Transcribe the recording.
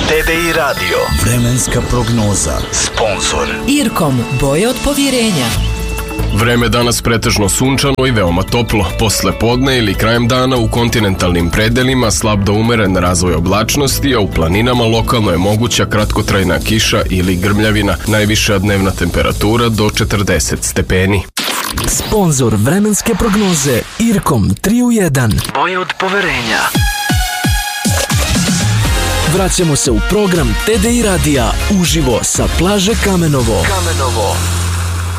TDI Radio. Vremenska prognoza. Sponzor Irkom, boje od povjerenja. Vreme danas pretežno sunčano i veoma toplo. Posle podne ili krajem dana u kontinentalnim predelima slab do umeren razvoj oblačnosti, a u planinama lokalno je moguća kratkotrajna kiša ili grmljavina. Najviša dnevna temperatura do 40 stepeni. Sponzor vremenske prognoze Irkom 3 u 1. boje od poverenja. Vraćamo se u program TDI Radija uživo sa plaže Kamenovo.